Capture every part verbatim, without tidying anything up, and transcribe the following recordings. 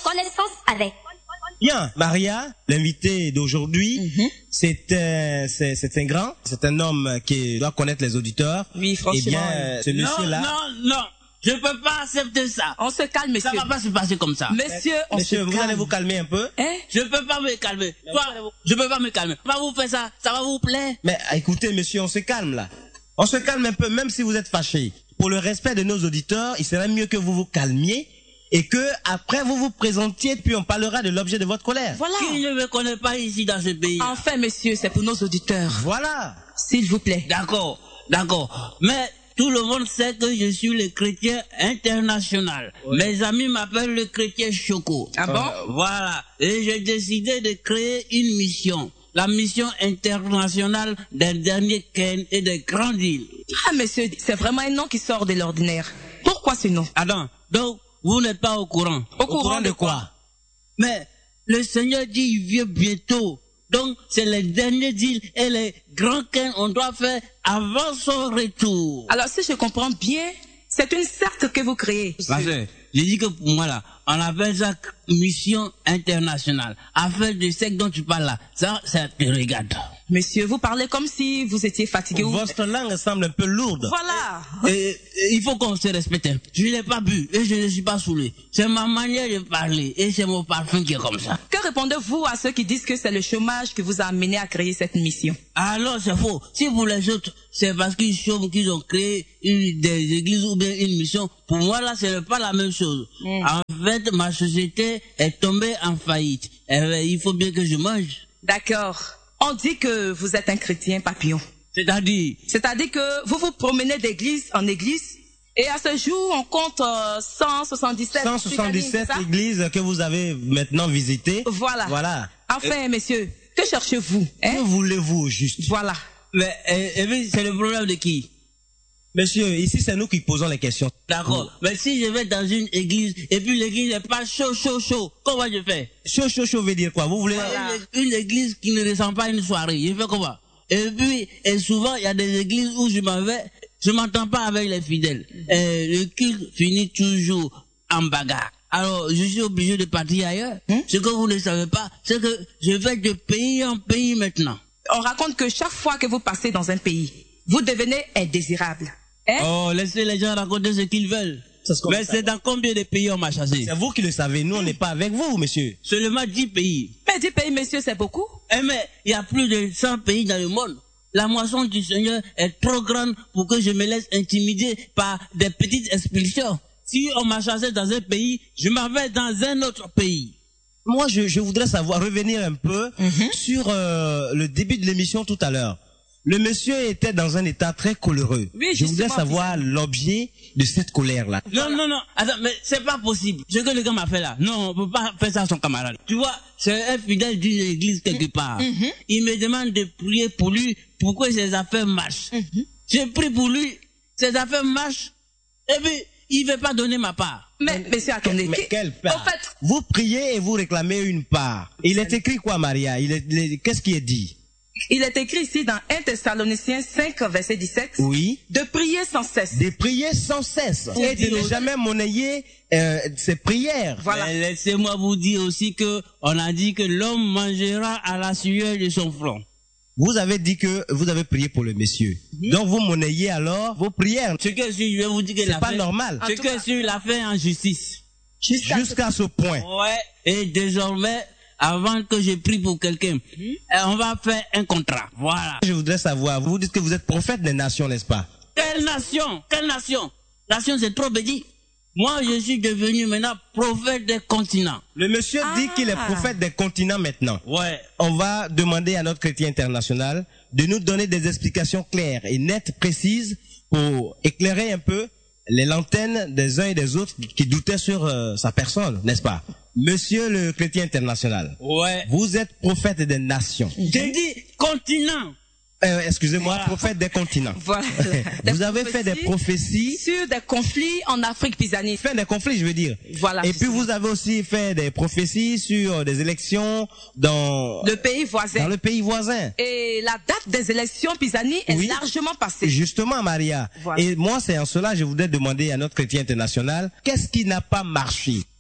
connaissance avec. Bien, Maria, l'invité d'aujourd'hui, mm-hmm. c'est, euh, c'est c'est un grand, c'est un homme qui doit connaître les auditeurs. Oui, franchement. Eh bien, euh, ce monsieur-là. Non, non, non. Je peux pas accepter ça. On se calme, monsieur. Ça va pas se passer comme ça. Monsieur, on monsieur, se vous calme. allez vous calmer un peu. Hein? Je peux pas me calmer. Toi, je peux pas me calmer. Pas vous faire ça, ça va vous plaire. Mais écoutez, monsieur, on se calme là. On se calme un peu, même si vous êtes fâché. Pour le respect de nos auditeurs, il serait mieux que vous vous calmiez et que après vous vous présentiez, puis on parlera de l'objet de votre colère. Voilà. Qui ne me connaît pas ici dans ce pays? Enfin, monsieur, c'est pour nos auditeurs. Voilà. S'il vous plaît. D'accord, d'accord. Mais tout le monde sait que je suis le chrétien international. Oui. Mes amis m'appellent le chrétien Choco. Ah bon? Euh, voilà. Et j'ai décidé de créer une mission. La mission internationale des derniers Ken et des grandes îles. Ah, monsieur, c'est vraiment un nom qui sort de l'ordinaire. Pourquoi ce nom? Attends, donc, vous n'êtes pas au courant. Au, au courant, courant de quoi? Mais, le Seigneur dit, il vient bientôt. Donc, c'est les dernières îles et les grands Ken on doit faire avant son retour. Alors, si je comprends bien, c'est une secte que vous créez. Parce que, j'ai dit que pour moi là, on appelle ça mission internationale. Affaire de secte dont tu parles là, ça, ça te regarde. Monsieur, vous parlez comme si vous étiez fatigué. Votre ou... langue semble un peu lourde. Voilà. Et, et, il faut qu'on se respecte. Je n'ai pas bu et je ne suis pas saoulé. C'est ma manière de parler et c'est mon parfum qui est comme ça. Que répondez-vous à ceux qui disent que c'est le chômage qui vous a amené à créer cette mission? Alors c'est faux. Si pour les autres, c'est parce qu'ils chôment qu'ils ont créé une, des églises ou bien une mission. Pour moi là, c'est pas la même chose. Mm. En fait, ma société est tombée en faillite. Et bien, il faut bien que je mange. D'accord. On dit que vous êtes un chrétien papillon. C'est-à-dire? C'est-à-dire que vous vous promenez d'église en église et à ce jour, on compte euh, cent soixante-dix-sept, cent soixante-dix-sept églises que vous avez maintenant visitées. Voilà. Voilà. Enfin, et... messieurs, que cherchez-vous? Hein? Que voulez-vous au juste? Voilà. Mais et, et c'est le problème de qui? Monsieur, ici c'est nous qui posons les questions. D'accord. Mais si je vais dans une église et puis l'église n'est pas chaud, chaud, chaud, comment je fais? Chaud, chaud, chaud veut dire quoi? Vous voulez voilà. une, une église qui ne ressemble pas à une soirée, je fais comment? Et puis, et souvent il y a des églises où je m'en vais, je m'entends pas avec les fidèles. Et le culte finit toujours en bagarre. Alors, je suis obligé de partir ailleurs. Hein? Ce que vous ne savez pas, c'est que je vais de pays en pays maintenant. On raconte que chaque fois que vous passez dans un pays, vous devenez indésirable. Hein? Oh, laissez les gens raconter ce qu'ils veulent. Mais c'est dans combien de pays on m'a chassé? C'est vous qui le savez, nous on n'est pas avec vous, monsieur. Seulement dix pays. Mais dix pays, monsieur, c'est beaucoup. Eh mais, il y a plus de cent pays dans le monde. La moisson du Seigneur est trop grande pour que je me laisse intimider par des petites expulsions. Si on m'a chassé dans un pays, je m'en vais dans un autre pays. Moi, je, je voudrais savoir, revenir un peu mm-hmm. sur euh, le début de l'émission tout à l'heure. Le monsieur était dans un état très coléreux. Oui, je voudrais savoir l'objet de cette colère-là. Non, non, non. Attends, mais c'est pas possible. Ce que le gars m'a fait là. Non, on peut pas faire ça à son camarade. Tu vois, c'est un fidèle d'une église quelque part. Mm-hmm. Il me demande de prier pour lui pour que ses affaires marchent. Mm-hmm. Je prie pour lui, ses affaires marchent, et puis il veut pas donner ma part. Mais, mais c'est attendez. Mais quelle part? En fait, vous priez et vous réclamez une part. Il est écrit quoi, Maria? Il est, qu'est-ce qui est dit? Il est écrit ici dans un Thessaloniciens cinq, verset dix-sept. Oui. De prier sans cesse. De prier sans cesse. Et de ne jamais monnayer euh, ses prières. Voilà. Mais laissez-moi vous dire aussi que on a dit que l'homme mangera à la sueur de son front. Vous avez dit que vous avez prié pour le monsieur. Mmh. Donc vous monnayez alors vos prières. Ce que je vais vous dire que c'est pas fait, normal. Ce que je l'a fait en justice. Jusqu'à, Jusqu'à ce point. Ouais. Et désormais, avant que je prie pour quelqu'un, mmh. on va faire un contrat. Voilà. Je voudrais savoir, vous dites que vous êtes prophète des nations, n'est-ce pas? Quelle nation? Quelle nation? Nation, c'est trop petit. Moi, je suis devenu maintenant prophète des continents. Le monsieur ah. dit qu'il est prophète des continents maintenant. Ouais. On va demander à notre chrétien international de nous donner des explications claires et nettes, précises, pour éclairer un peu les lanternes des uns et des autres qui doutaient sur euh, sa personne, n'est-ce pas? Monsieur le chrétien international. Ouais. Vous êtes prophète des nations. J'ai dit continent. Euh, excusez-moi, voilà. Prophète des continents. Voilà. Vous avez fait des prophéties sur des conflits en Afrique pisanie. Fait des conflits, je veux dire. Voilà. Et puis vous avez aussi fait des prophéties sur des élections dans le pays voisin. Dans le pays voisin. Et la date des élections pisanie est oui. largement passée. Justement, Maria. Voilà. Et moi, c'est en cela que je voudrais demander à notre chrétien international, qu'est-ce qui n'a pas marché?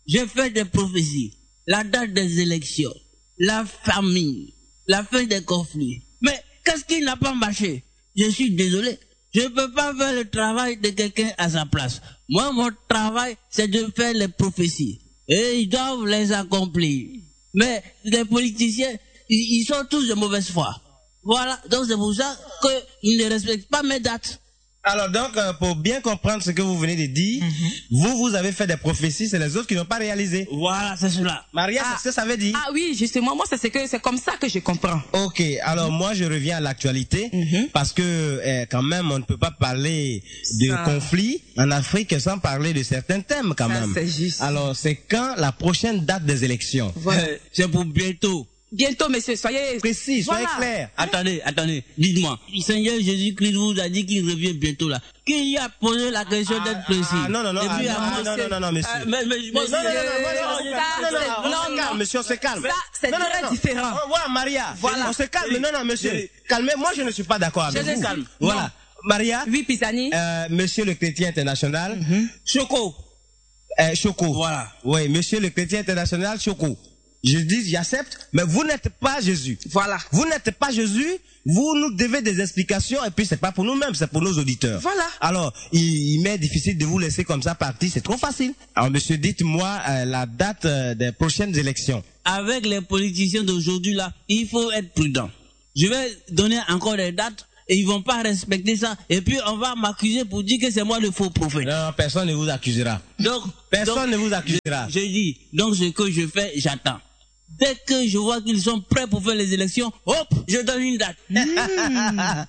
j'ai fait des prophéties, la date des élections, la famine, la fin des conflits. Mais qu'est-ce qui n'a pas marché? Je suis désolé. Je ne peux pas faire le travail de quelqu'un à sa place. Moi, mon travail, c'est de faire les prophéties. Et ils doivent les accomplir. Mais les politiciens, ils, ils sont tous de mauvaise foi. Voilà. Donc c'est pour ça qu'ils ne respectent pas mes dates. Alors donc, euh, pour bien comprendre ce que vous venez de dire, mm-hmm. vous, vous avez fait des prophéties, c'est les autres qui n'ont pas réalisé. Voilà, c'est cela. Maria, ah, c'est ce que ça veut dire? Ah oui, justement, moi, c'est ce que c'est comme ça que je comprends. Ok, alors mm-hmm. moi, je reviens à l'actualité, mm-hmm. parce que eh, quand même, on ne peut pas parler de ça. conflit en Afrique sans parler de certains thèmes quand ça, même. C'est juste. Alors, c'est quand la prochaine date des élections? Voilà. Euh, c'est pour bientôt. Bientôt, monsieur, soyez précis, soyez voilà. clair. Attendez, attendez, dites-moi. Le Seigneur Jésus-Christ vous a dit qu'il revient bientôt là. Qui a posé la question ah, d'être précis? Ah, non, non, non, ah, puis, non, ah, non, non, non, non, monsieur. Ah, mais, mais, bon, monsieur, non, non, non, non, non, non, non, on se calme, monsieur, on se calme. Ça, c'est non, très non, non. différent. Oh, voilà, Maria, voilà. On se calme. Non, non, monsieur, calmez. Moi, je ne suis pas d'accord avec vous. Calme. Voilà. Maria. Oui, Pisani. Euh, monsieur le chrétien international. Mm-hmm. Choco. Euh, Choco. Voilà. Oui, monsieur le chrétien international, Choco. Je dis, j'accepte, mais vous n'êtes pas Jésus. Voilà. Vous n'êtes pas Jésus, vous nous devez des explications, et puis c'est pas pour nous-mêmes, c'est pour nos auditeurs. Voilà. Alors, il, il m'est difficile de vous laisser comme ça partir, c'est trop facile. Alors, monsieur, dites-moi euh, la date euh, des prochaines élections. Avec les politiciens d'aujourd'hui là, il faut être prudent. Je vais donner encore des dates, et ils vont pas respecter ça, et puis on va m'accuser pour dire que c'est moi le faux prophète. Non, personne ne vous accusera. Donc, personne donc, ne vous accusera. Je, je dis, donc ce que je fais, j'attends. Dès que je vois qu'ils sont prêts pour faire les élections, hop, je donne une date. Mmh. non,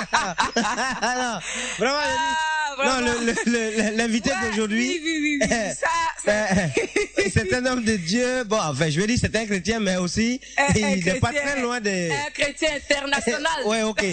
vraiment, ah, non, l'invité ouais, d'aujourd'hui, oui, oui, oui, oui. Ça, ça... c'est un homme de Dieu. Bon, enfin, je veux dire, c'est un chrétien, mais aussi, un, il n'est pas très loin de... Un chrétien international. ouais, ok.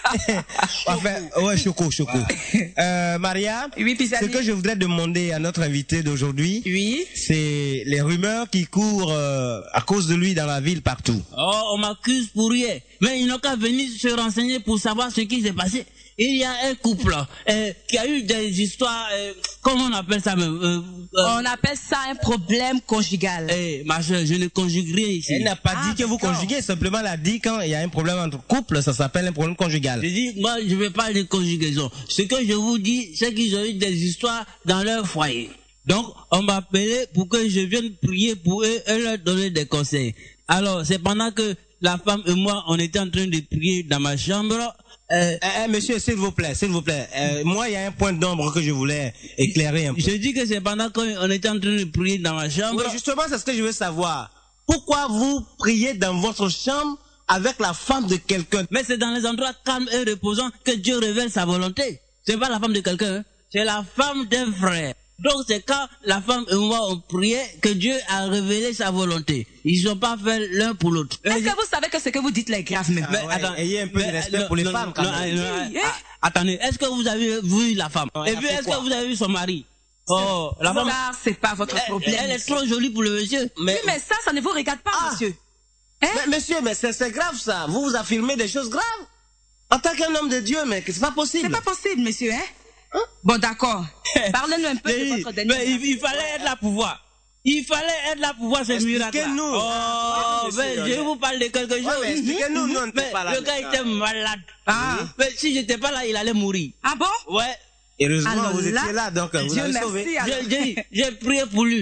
enfin, ouais, Choco, Choco. Euh, Maria, oui, ce que je voudrais demander à notre invité d'aujourd'hui, oui. c'est les rumeurs qui courent euh, à cause de lui dans la ville partout. Oh, on m'accuse pour rien. Mais ils n'ont qu'à venir se renseigner pour savoir ce qui s'est passé. Il y a un couple euh, qui a eu des histoires, euh, comment on appelle ça même euh, euh, On appelle ça un problème conjugal. Eh, ma soeur, je ne conjugue rien ici. Elle n'a pas ah, dit que vous conjuguez, simplement elle a dit quand il y a un problème entre couples, ça s'appelle un problème conjugal. Je dis, moi, je ne vais pas de conjugaison. Ce que je vous dis, c'est qu'ils ont eu des histoires dans leur foyer. Donc, on m'a appelé pour que je vienne prier pour eux et leur donner des conseils. Alors, c'est pendant que la femme et moi, on était en train de prier dans ma chambre. Euh, euh, monsieur, s'il vous plaît, s'il vous plaît. Euh, moi, il y a un point d'ombre que je voulais éclairer un peu. Je dis que c'est pendant qu'on était en train de prier dans ma chambre. Oui, justement, c'est ce que je veux savoir. Pourquoi vous priez dans votre chambre avec la femme de quelqu'un? Mais c'est dans les endroits calmes et reposants que Dieu révèle sa volonté. C'est pas la femme de quelqu'un, hein? C'est la femme d'un frère. Donc c'est quand la femme et moi on priait que Dieu a révélé sa volonté. Ils n'ont pas fait l'un pour l'autre. Est-ce que vous savez que ce que vous dites là est grave même? Ah, ouais, attends, ayez un peu mais, de respect non, pour les non, femmes quand non, même. Non, non, non, attendez, est-ce que vous avez vu la femme? Ouais, et puis est-ce que vous avez vu son mari? Oh, la femme. Ça, c'est pas votre problème. Elle, elle est trop jolie pour le monsieur. Mais, oui, mais ça, ça ne vous regarde pas, ah. monsieur. Hein? Mais, monsieur, mais c'est grave ça. Vous vous affirmez des choses graves. En tant qu'un homme de Dieu, mais c'est pas possible. C'est pas possible, monsieur, hein? Hein? Bon, d'accord. Parlez-nous un peu de votre dernier. Mais il, il fallait être là pour voir. Il fallait être là pour voir ce miracle. Expliquez-nous. Oh, oui, mais je vous parle de quelque chose. Ouais, expliquez-nous, non, on mais pas là. Le gars était malade. Ah. Mais si j'étais pas là, il allait mourir. Ah bon? Ouais. Heureusement, alors vous là, étiez là, donc vous Dieu avez merci, sauvé. J'ai prié pour lui.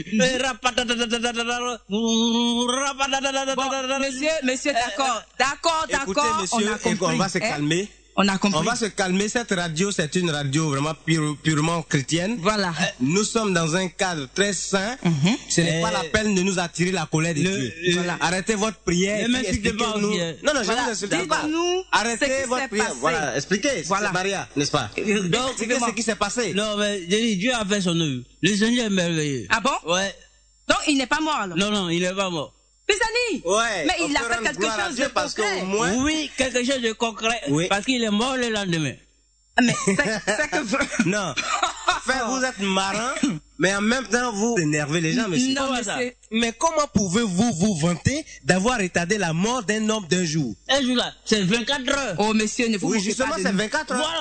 Bon, monsieur, monsieur, d'accord, d'accord, d'accord. Écoutez, monsieur, on, on va se calmer. On a compris. On va se calmer. Cette radio, c'est une radio vraiment pure, purement chrétienne. Voilà. Nous sommes dans un cadre très sain. Mm-hmm. Ce n'est pas la peine de nous attirer la colère de Dieu. Voilà. Arrêtez votre prière. Expliquez-nous. Non, non, je vous insulte pas. Arrêtez votre prière. Voilà, expliquez. Voilà. Maria, n'est-ce pas? Donc, c'est ce qui s'est passé. Non, mais Dieu a fait son œuvre. Le Seigneur est merveilleux. Ah bon? Ouais. Donc, il n'est pas mort alors? Non, non, il n'est pas mort. Pisani, ouais, mais il a fait quelque chose de parce concret. Au moins... Oui, quelque chose de concret. Oui. Parce qu'il est mort le lendemain. Mais c'est que... Non. Enfin, vous êtes marrant, mais en même temps, vous énervez les gens, monsieur. Non, monsieur. Mais comment pouvez-vous vous vanter d'avoir retardé la mort d'un homme d'un jour? Un jour là, c'est vingt-quatre heures. Oh, monsieur, ne vous Oui, justement, c'est vingt-quatre heures. Voilà.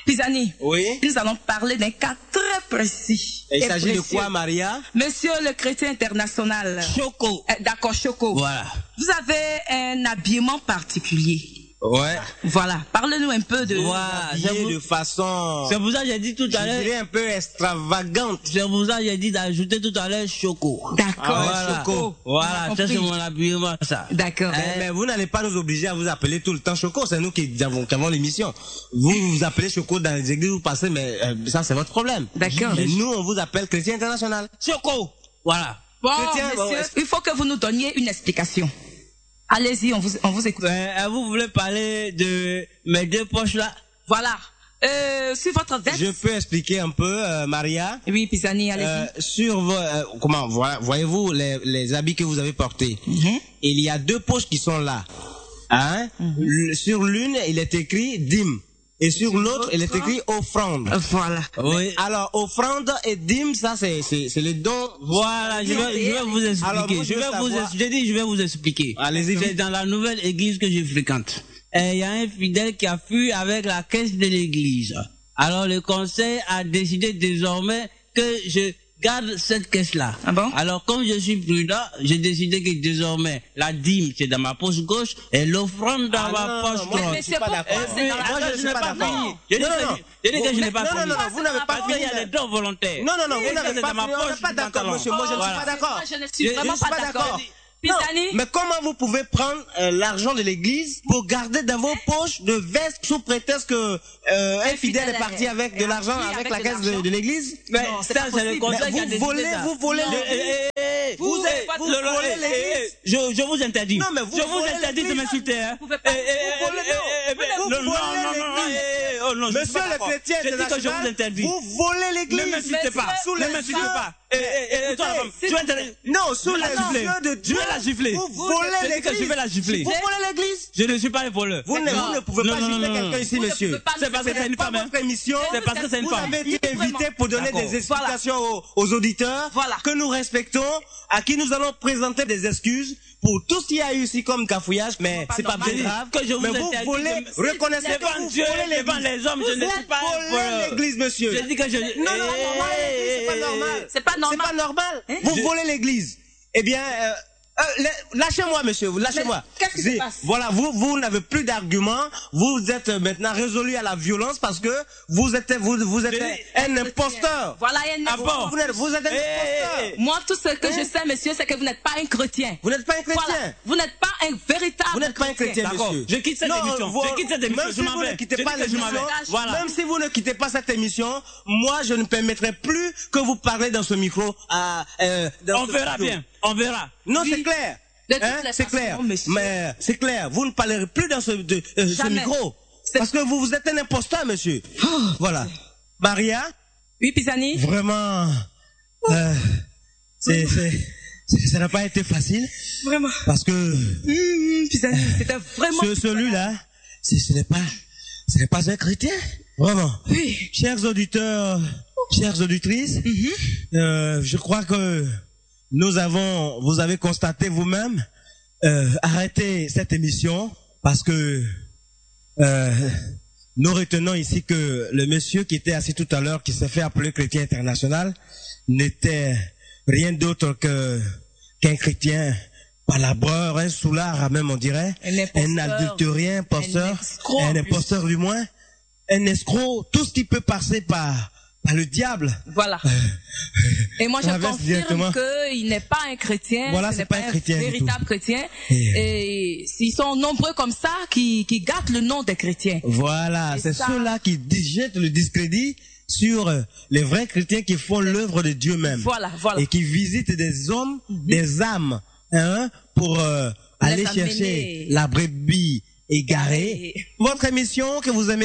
Pisani, Oui. nous allons parler d'un cas très précis. Il et s'agit de précieux. quoi, Maria? Monsieur le chrétien international. Choco. Euh, D'accord, Choco. Voilà. Vous avez un habillement particulier. Ouais. Voilà. Parlez-nous un peu de... Voilà. C'est Habillé pour, de façon, c'est pour ça que j'ai dit tout à je l'heure. dirais un peu extravagante. C'est pour ça que j'ai dit d'ajouter tout à l'heure Choco. D'accord, Ah ouais, Voilà. Choco. Voilà. On a Ça, c'est compris. mon habillement, ça. D'accord. Mais, mais vous n'allez pas nous obliger à vous appeler tout le temps Choco, c'est nous qui avons, qui avons l'émission. Vous vous appelez Choco dans les églises, vous passez, mais euh, ça c'est votre problème. D'accord. Mais nous, on vous appelle Chrétien International. Choco. Voilà. Bon, Chrétien, bon, monsieur, est-ce- il faut que vous nous donniez une explication. Allez-y, on vous, on vous écoute. Euh, vous voulez parler de mes deux poches là? Voilà. Euh, sur votre veste. Je peux expliquer un peu, euh, Maria. Oui, Pisani, allez-y. Euh, sur vos, euh, comment, voilà, voyez-vous les, les habits que vous avez portés. Mhm. Il y a deux poches qui sont là. Hein? Le- sur l'une, il est écrit dîme. Et sur l'autre, il est écrit offrande. Voilà. Oui. Alors, offrande et dîme, ça, c'est, c'est, c'est les dons. Voilà, je vais, je vais vous expliquer. Alors, moi, je je veux vais vous, savoir- je dis, je vais vous expliquer. Allez-y, C'est vous. dans la nouvelle église que je fréquente. Et il y a un fidèle qui a fui avec la caisse de l'église. Alors le conseil a décidé désormais que je garde cette caisse-là. Ah bon? Alors comme je suis prudent, j'ai décidé que désormais la dîme c'est dans ma poche gauche et l'offrande dans Ah ma non, poche non, moi, droite. Mais je suis c'est pas pourquoi d'accord. c'est dans Oui, la... moi, je je suis n'ai pas pas d'accord. fini. Je dis Non, que non, je- je dis que je n'ai pas non, fini. non, non, vous n'avez pas Parce qu'il y a fini. les dons volontaires. Non, non, non, vous Et n'avez c'est pas dans ma fini. On poche n'est pas du d'accord, pantalon. monsieur. Moi, je ne suis Voilà. pas d'accord. Moi, je ne suis Je- vraiment je suis pas d'accord. Non, Pisani, mais comment vous pouvez prendre euh, l'argent de l'église pour garder dans vos poches de veste sous prétexte que euh, un fidèle est parti avec de et l'argent appris avec avec la de caisse de, l'argent. de l'église? Mais Non, c'est ça, pas c'est le possible. conseil qui a Vous décidé volez, ça. vous volez Non. l'église. Eh, eh, eh, Vous vous, avez eh, pas vous de- le- volez eh, eh, l'église. je, je vous interdis. Non, mais vous je vous volez interdis de l'église. m'insulter. Hein. Vous pouvez pas- Eh, eh, vous volez- eh, eh, eh, vous non, non, volez non, non, non, l'église. eh, eh, oh, non, je suis Monsieur pas le d'accord. chrétien Je dis que je vous international, interdis. vous volez Ne l'église. m'insultez pas. Sous Ne les m'insultez yeux- pas. Eh, eh, eh, toi, la femme, s'il tu vous vas interdire. Non, sous Je vais les la gifler. yeux de Je Dieu. vais la gifler. Vous Je volez dis que l'église. je vais la gifler. Vous volez l'église. Je ne suis pas un voleur. Vous ne, D'accord. vous ne pouvez Non, pas non, gifler non, non, quelqu'un non. ici, Vous ne monsieur. pouvez pas C'est parce que c'est une pas femme. hein. votre émission. C'est parce que c'est une Vous femme. avez été invité pour donner D'accord. des explications aux, aux auditeurs Voilà. que nous respectons, à qui nous allons présenter des excuses pour tout ce qu'il y a eu ici comme cafouillage, mais pas c'est pas normal. bien grave. Que je vous mais vous interdis volez, de- reconnaissez que Devant vous Dieu, volez devant l'église. les hommes, je ne Vous suis pas un volez voleur. l'église, monsieur. Je dis que je... Non, non, non, Eh, volez l'église, c'est pas eh, normal. C'est pas normal. C'est pas normal. Hein? Vous Je- volez l'église. Eh bien, euh, euh, la- lâchez-moi, monsieur, vous lâchez-moi. Mais qu'est-ce qui se C'est- passe? Voilà, vous, vous n'avez plus d'arguments. Vous êtes euh, maintenant résolu à la violence parce que vous êtes, vous, vous êtes Mais- un imposteur. Voilà, il y a Ah une... bon? Vous êtes, vous êtes un Eh, imposteur. eh, Moi, tout ce que Hein? je sais, monsieur, c'est que vous n'êtes pas un chrétien. Vous n'êtes pas un chrétien. Voilà. Vous n'êtes pas un véritable Vous n'êtes pas un chrétien, D'accord. monsieur. Je quitte cette Non, émission. vous- Je quitte cette émission. Même Je si m'en vous vais. ne quittez Je pas dis que je m'en l'émission, vais. Voilà. même si vous ne quittez pas cette émission, moi je ne permettrai plus que vous parlez dans ce micro. À, euh, dans On ce verra studio. bien. On verra. Non, Oui. c'est clair. De toutes Hein, les c'est façons, clair. monsieur. Mais c'est clair. Vous ne parlerez plus dans ce, de, euh, ce Jamais. micro. C'est- Parce que vous, vous êtes un imposteur, monsieur. Voilà. Maria, Oui, Pisani? vraiment, euh, c'est, c'est, c'est- ça n'a pas été facile. Vraiment. Parce que Mmh, Pisani, c'était vraiment... ce, celui-là, c'est- ce n'est pas, ce n'est pas un chrétien. Vraiment. Oui. Chers auditeurs, chères auditrices, Mhm. euh, je crois que nous avons, vous avez constaté vous-même, euh, arrêter cette émission parce que euh, nous retenons ici que le monsieur qui était assis tout à l'heure, qui s'est fait appeler chrétien international, n'était rien d'autre que qu'un chrétien palabreur, un soulard même on dirait, Un imposteur, un adultérien, imposteur, un escroc, un en plus. imposteur du moins, un escroc, tout ce qui peut passer par, par le diable. Voilà. Et moi, je Traverse confirme directement. qu'il n'est pas un chrétien. Voilà, ce c'est n'est pas un chrétien du véritable tout. chrétien. Et- Et s'ils sont nombreux comme ça, qui, qui gâtent le nom des chrétiens. Voilà, Et c'est ça- ceux-là qui jettent le discrédit sur euh, les vrais chrétiens qui font l'œuvre de Dieu même. Voilà, voilà. Et qui visitent des hommes, des âmes, hein, pour euh, Les aller amener. chercher la brebis égarée. Égarée. Votre émission que vous aimez